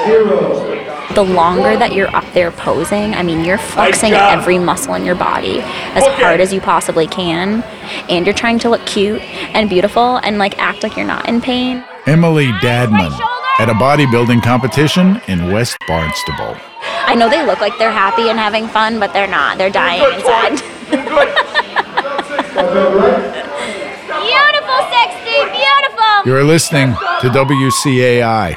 The longer that you're up there posing, I mean, you're flexing every muscle in your body as hard as you possibly can, and you're trying to look cute and beautiful and like act like you're not in pain. Emily Dadman at a bodybuilding competition in West Barnstable. I know they look like they're happy and having fun, but they're not. They're dying inside. Beautiful, sexy, beautiful. You're listening to WCAI.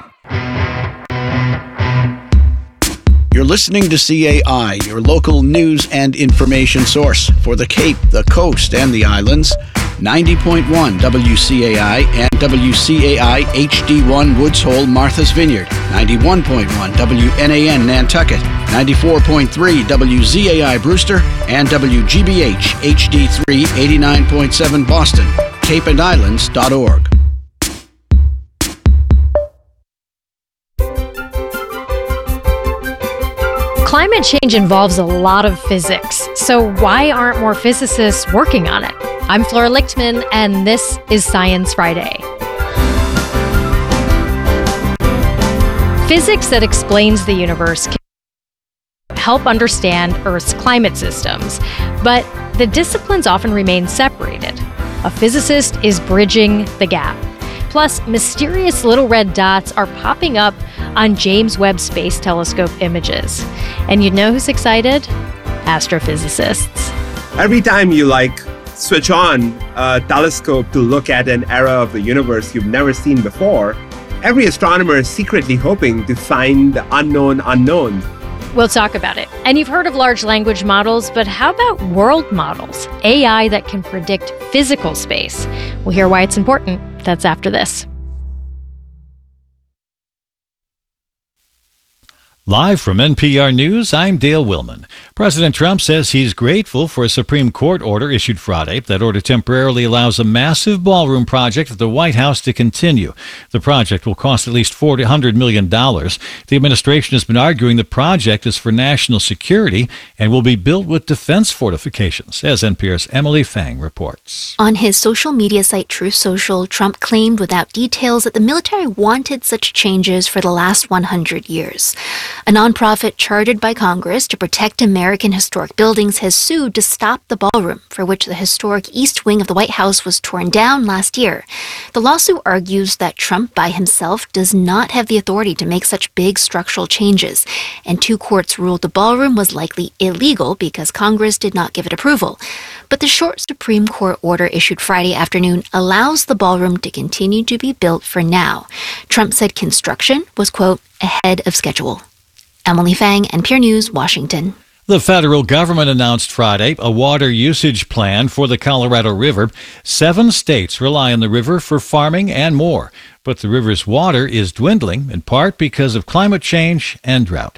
You're listening to CAI, your local news and information source for the Cape, the Coast, and the Islands. 90.1 WCAI and WCAI HD1 Woods Hole, Martha's Vineyard. 91.1 WNAN Nantucket. 94.3 WZAI Brewster and WGBH HD3 89.7 Boston. CapeandIslands.org. Climate change involves a lot of physics, so why aren't more physicists working on it? I'm Flora Lichtman, and this is Science Friday. Physics that explains the universe can help understand Earth's climate systems, but the disciplines often remain separated. A physicist is bridging the gap. Plus, mysterious little red dots are popping up on James Webb Space Telescope images. And you know who's excited? Astrophysicists. Every time you switch on a telescope to look at an era of the universe you've never seen before, every astronomer is secretly hoping to find the unknown unknown. We'll talk about it. And you've heard of large language models, but how about world models? AI that can predict physical space. We'll hear why it's important. That's after this. Live from NPR News, I'm Dale Willman. President Trump says he's grateful for a Supreme Court order issued Friday. That order temporarily allows a massive ballroom project at the White House to continue. The project will cost at least $400 million. The administration has been arguing the project is for national security and will be built with defense fortifications, as NPR's Emily Fang reports. On his social media site Truth Social, Trump claimed without details that the military wanted such changes for the last 100 years. A nonprofit chartered by Congress to protect American historic buildings has sued to stop the ballroom, for which the historic East Wing of the White House was torn down last year. The lawsuit argues that Trump by himself does not have the authority to make such big structural changes, and two courts ruled the ballroom was likely illegal because Congress did not give it approval. But the short Supreme Court order issued Friday afternoon allows the ballroom to continue to be built for now. Trump said construction was, quote, ahead of schedule. Emily Fang, NPR News, Washington. The federal government announced Friday a water usage plan for the Colorado River. 7 states rely on the river for farming and more, but the river's water is dwindling in part because of climate change and drought.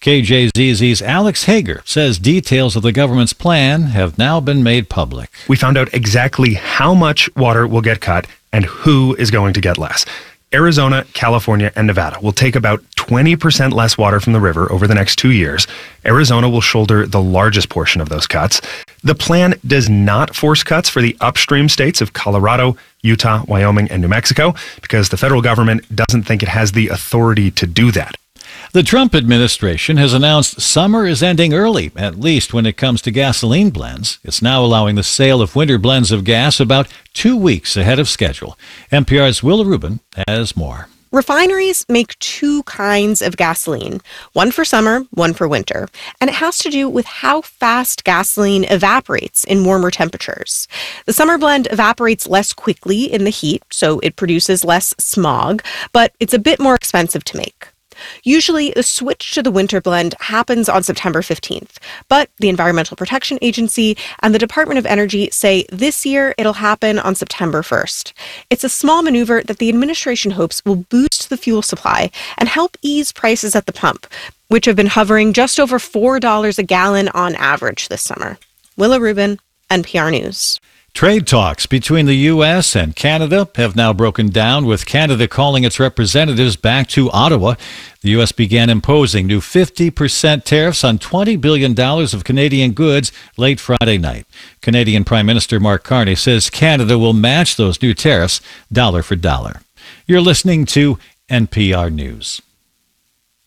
KJZZ's Alex Hager says details of the government's plan have now been made public. We found out exactly how much water will get cut and who is going to get less. Arizona, California, and Nevada will take about 20% less water from the river over the next 2 years. Arizona will shoulder the largest portion of those cuts. The plan does not force cuts for the upstream states of Colorado, Utah, Wyoming, and New Mexico because the federal government doesn't think it has the authority to do that. The Trump administration has announced summer is ending early, at least when it comes to gasoline blends. It's now allowing the sale of winter blends of gas about 2 weeks ahead of schedule. NPR's Willa Rubin has more. Refineries make 2 kinds of gasoline, one for summer, one for winter. And it has to do with how fast gasoline evaporates in warmer temperatures. The summer blend evaporates less quickly in the heat, so it produces less smog, but it's a bit more expensive to make. Usually, the switch to the winter blend happens on September 15th, but the Environmental Protection Agency and the Department of Energy say this year it'll happen on September 1st. It's a small maneuver that the administration hopes will boost the fuel supply and help ease prices at the pump, which have been hovering just over $4 a gallon on average this summer. Willa Rubin, NPR News. Trade talks between the U.S. and Canada have now broken down, with Canada calling its representatives back to Ottawa. The U.S. began imposing new 50% tariffs on $20 billion of Canadian goods late Friday night. Canadian Prime Minister Mark Carney says Canada will match those new tariffs dollar for dollar. You're listening to NPR News.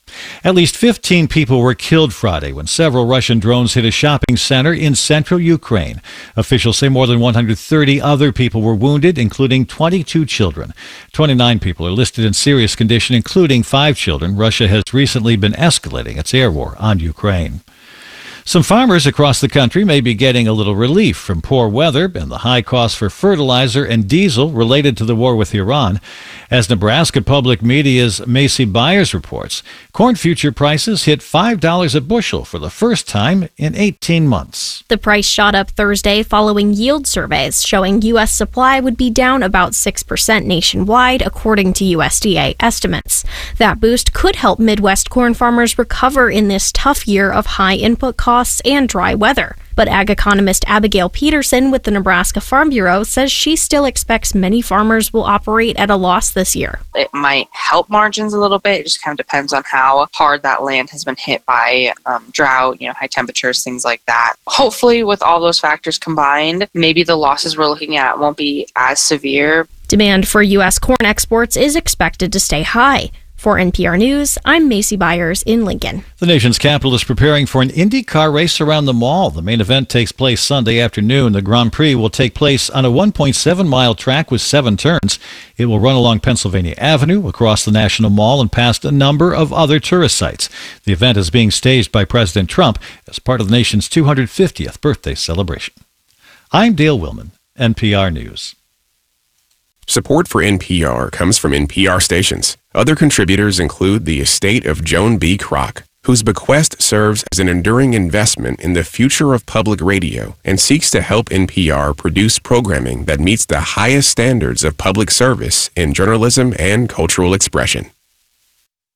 At least 15 people were killed Friday when several Russian drones hit a shopping center in central Ukraine. Officials say more than 130 other people were wounded, including 22 children. 29 people are listed in serious condition, including 5 children. Russia has recently been escalating its air war on Ukraine. Some farmers across the country may be getting a little relief from poor weather and the high cost for fertilizer and diesel related to the war with Iran. As Nebraska Public Media's Macy Byers reports, corn future prices hit $5 a bushel for the first time in 18 months. The price shot up Thursday following yield surveys showing U.S. supply would be down about 6% nationwide, according to USDA estimates. That boost could help Midwest corn farmers recover in this tough year of high input costs and dry weather. But ag economist Abigail Peterson with the Nebraska Farm Bureau says she still expects many farmers will operate at a loss this year. It might help margins a little bit. It just kind of depends on how hard that land has been hit by drought, high temperatures, things like that. Hopefully, with all those factors combined, maybe the losses we're looking at won't be as severe. Demand for U.S. corn exports is expected to stay high. For NPR News, I'm Macy Byers in Lincoln. The nation's capital is preparing for an IndyCar race around the mall. The main event takes place Sunday afternoon. The Grand Prix will take place on a 1.7-mile track with 7 turns. It will run along Pennsylvania Avenue, across the National Mall, and past a number of other tourist sites. The event is being staged by President Trump as part of the nation's 250th birthday celebration. I'm Dale Willman, NPR News. Support for NPR comes from NPR stations. Other contributors include the estate of Joan B. Kroc, whose bequest serves as an enduring investment in the future of public radio and seeks to help NPR produce programming that meets the highest standards of public service in journalism and cultural expression.